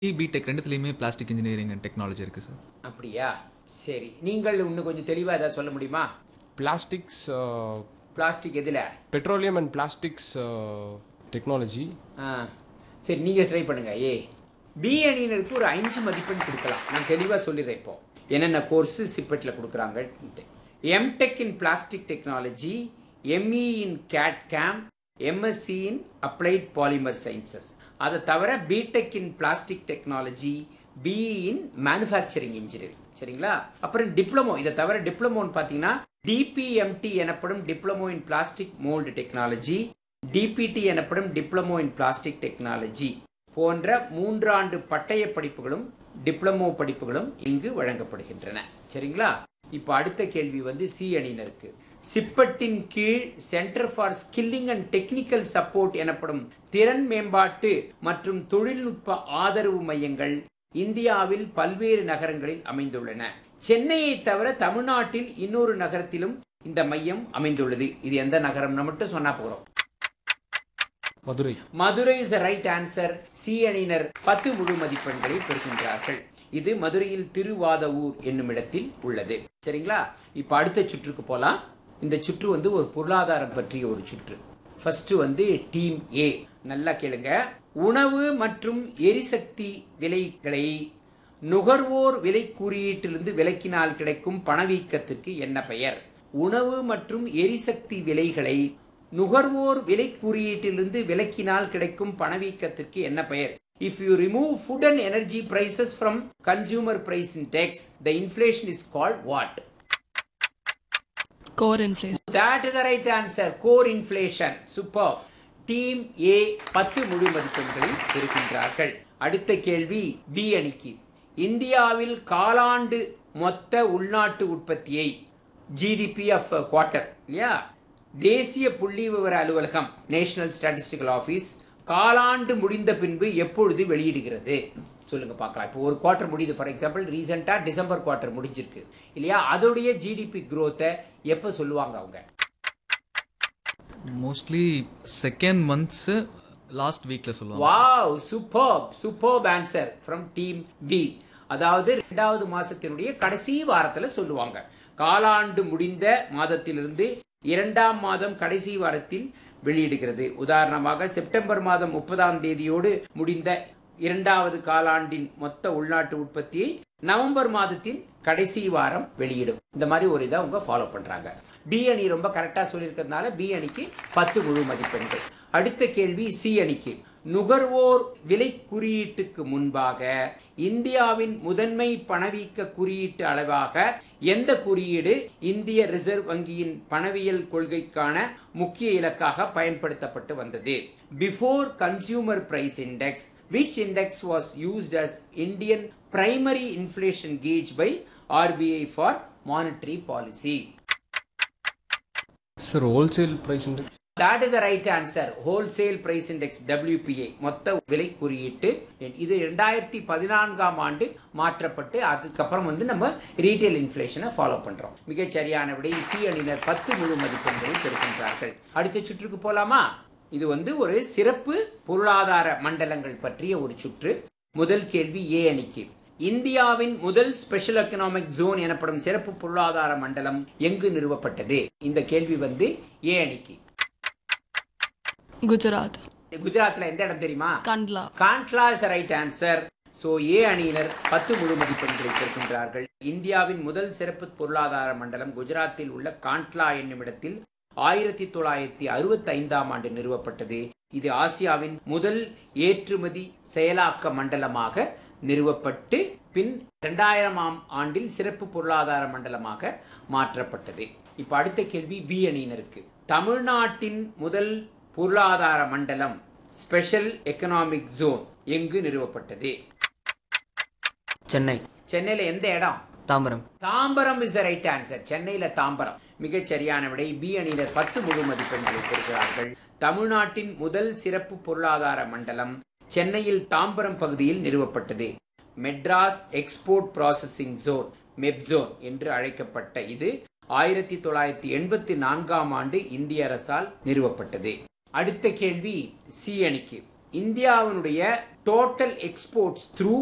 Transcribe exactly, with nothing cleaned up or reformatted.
BTech ரெண்டுத்துலேயுமே plastic engineering and technology இருக்குது sir. அப்படியா? சரி, நீங்கள் இன்னும் கொஞ்சம் தெளிவாக ஏதாவது சொல்ல முடியுமா? Plastics, uh, பிளாஸ்டிக் எதில்? petroleum and plastics uh, technology. ஆ சரி, நீங்கள் ட்ரை பண்ணுங்க. ஏ பி அணியினருக்கு ஒரு அஞ்சு மதிப்பெண் கொடுக்கலாம். நான் தெளிவாக சொல்லிடுறேன். இப்போ என்னென்ன கோர்ஸு சிப்பெட்டில் கொடுக்குறாங்கன்ட்டு. எம்டெக் இன் பிளாஸ்டிக் டெக்னாலஜி, எம்இ இன் கேட் கேம், எம்எஸ்சி இன் அப்ளைட் பாலிமர் சயின்சஸ். அதை தவிர BTech in plastic technology, BE in manufacturing engineering. சரிங்களா? அப்புறம் டிப்ளமோ. இதை தவிர டிப்ளமோன்னு பார்த்தீங்கன்னா டிபிஎம்டி எனப்படும் diploma in plastic mould technology, DBT எனப்படும் டிப்ளமோ இன் பிளாஸ்டிக் டெக்னாலஜி போன்ற மூன்றாண்டு பட்டய படிப்புகளும் டிப்ளமோ படிப்புகளும் இங்கு வழங்கப்படுகின்றன. சரிங்களா? இப்போ அடுத்த கேள்வி வந்து சி அணியினருக்கு. சிப்பட்டின் கீழ் centre for skilling and technical support எனப்படும் திறன் மேம்பாட்டு மற்றும் தொழில்நுட்ப ஆதரவு மையங்கள் இந்தியாவில் பல்வேறு நகரங்களில் அமைந்துள்ளன. சென்னையை தவிர தமிழ்நாட்டில் இன்னொரு நகரத்திலும் இந்த மையம் அமைந்துள்ளது. இது எந்த நகரம்னு மட்டும் சொன்னா போகிறோம். Madurai. Madurai is right answer. C அணியினர் பத்து முழு மதிப்பெண்களை பெறுகின்றார்கள். இது மதுரையில் திருவாதவூர் என்னும் இடத்தில் உள்ளது. சரிங்களா? இப்போ அடுத்த சுற்றுக்கு போலாம். இந்த சுற்று வந்து ஒரு பொருளாதாரம் பற்றிய ஒரு சுற்று. ஃபர்ஸ்ட் வந்து டீம் ஏ. நல்லா கேளுங்க. உணவு மற்றும் எரிசக்தி விலைகளை நுகர்வோர் விலை குறியீட்டிலிருந்து விலக்கினால் கிடைக்கும் பணவீக்கத்திற்கு என்ன பெயர்? உணவு மற்றும் எரிசக்தி விலைகளை நுகர்வோர் விலை குறியீட்டிலிருந்து விலக்கினால் கிடைக்கும் பணவீக்கத்திற்கு என்ன பெயர்? If you remove food and energy prices from consumer price index, the inflation is called what? Core inflation. That is the right answer. Core inflation. Super. Team A பத்து முழு மதிப்பெண்களை பெறுகின்றார்கள். அடுத்த கேள்வி பி அணிக்கு. இந்தியாவில் காலாண்டு மொத்த உள்நாட்டு உற்பத்தியை ஜிடிபி ஆஃப் குவார்டர் இல்லையா, தேசிய புள்ளி விவர அலுவலகம் நேஷனல் ஸ்டாட்டிஸ்டிக்கல் ஆஃபீஸ் காலாண்டு முடிந்த பின்பு எப்பொழுது வெளியிடுகிறது? சொல்லுங்க பார்க்கலாம். இப்போ ஒரு குவார்டர் முடியுது. ஃபார் எக்ஸாம்பிள் ரீசெண்டாக டிசம்பர் குவார்டர் முடிஞ்சிருக்கு இல்லையா, அதோடைய ஜிடிபி growth-ஐ எப்போ சொல்லுவாங்க அவங்க? மோஸ்ட்லி செகண்ட் மந்த்ஸு லாஸ்ட் வீக்கில் சொல்லுவாங்க. Wow, superb superb answer from team B. அதாவது இரண்டாவது மாசத்தினுடைய கடைசி வாரத்தில் சொல்லுவாங்க. காலாண்டு முடிந்த மாதத்திலிருந்து இரண்டாம் மாதம் கடைசி வாரத்தில் வெளியிடுகிறது. உதாரணமாக செப்டம்பர் மாதம் முப்பதாம் தேதியோடு முடிந்த இரண்டாவது காலாண்டின் மொத்த உள்நாட்டு உற்பத்தியை நவம்பர் மாதத்தின் கடைசி வாரம் வெளியிடும். இந்த மாதிரி ஒரு இதை அவங்க ஃபாலோ பண்றாங்க. டி அணி ரொம்ப கரெக்டா சொல்லியிருக்கிறதுனால பி அணிக்கு பத்து முழு மதிப்பெண்கள். அடுத்த கேள்வி சி அணிக்கு. நுகர்வோர் விலை குறியீட்டுக்கு முன்பாக இந்தியாவின் முதன்மை பணவீக்க குறியீட்டு அளவாக எந்த குறியீடு இந்திய ரிசர்வ் வங்கியின் பணவியல் கொள்கைக்கான முக்கிய இலக்காக பயன்படுத்தப்பட்டு வந்தது? Before consumer price index, which index was used as Indian primary inflation gauge by R B I for monetary policy? Sir, wholesale price index. That is the right answer. Wholesale price index W P I மொத்த விலை குறியீட்டு. இது இரண்டாயிரத்தி பதினான்காம் ஆண்டு மாற்றப்பட்டு அதுக்கப்புறம் வந்து நம்ம ரீட்டைல் இன்ஃப்ளேஷனை ஃபாலோ பண்றோம். மிகச் சரியான விடை. சி அணியினர் பத்து முழு மதிப்பெண்களை பெறுகின்றார்கள். அடுத்த சுற்றுக்கு போலாமா? இது வந்து ஒரு சிறப்பு பொருளாதார மண்டலங்கள் பற்றிய ஒரு சுற்று. முதல் கேள்வி ஏ அணிக்கு. இந்தியாவின் முதல் ஸ்பெஷல் எக்கனாமிக் ஜோன் எனப்படும் சிறப்பு பொருளாதார மண்டலம் எங்கு நிறுவப்பட்டது? இந்த கேள்வி வந்து ஏ அணிக்கு. குஜராத். குஜராத்ல எந்த இடம் தெரியுமா? Kandla. Kandla is right answer. So ஏ அணியினர் பத்து முழு மதிப்பெண்களை பெறுகின்றார்கள். இந்தியாவின் முதல் சிறப்பு பொருளாதார மண்டலம் குஜராத்தில் உள்ள காண்ட்லா என்னும் இடத்தில் ஆயிரத்தி தொள்ளாயிரத்தி அறுபத்தி ஐந்தாம் ஆண்டு நிறுவப்பட்டது. இது ஆசியாவின் முதல் ஏற்றுமதி செயலாக்க மண்டலமாக நிறுவப்பட்டு பின் இரண்டாயிரமாம் ஆண்டில் சிறப்பு பொருளாதார மண்டலமாக மாற்றப்பட்டது. இப்ப அடுத்த கேள்வி பி அணியினருக்கு. தமிழ்நாட்டின் முதல் பொருளாதார மண்டலம் ஸ்பெஷல் எக்கனாமிக் ஜோன் எங்கு நிறுவப்பட்டது? சென்னை. சென்னையில எந்த இடம்? Tambaram. Tambaram is the right answer. சென்னையில தாம்பரம். மிகச் சரியான விடை. பி அணியினர் பத்து முழு மதிப்பெண்களை பெறுகிறார்கள். தமிழ்நாட்டின் முதல் சிறப்பு பொருளாதார மண்டலம் சென்னையில் தாம்பரம் பகுதியில் நிறுவப்பட்டது. மெட்ராஸ் எக்ஸ்போர்ட் ப்ராசஸிங் ஜோன் மெப்ஜோன் என்று அழைக்கப்பட்ட இது ஆயிரத்தி தொள்ளாயிரத்தி எண்பத்தி நான்காம் ஆண்டு இந்திய அரசால் நிறுவப்பட்டது. அடுத்த கேள்வி சி அணிக்கு. இந்தியாவினுடைய total exports through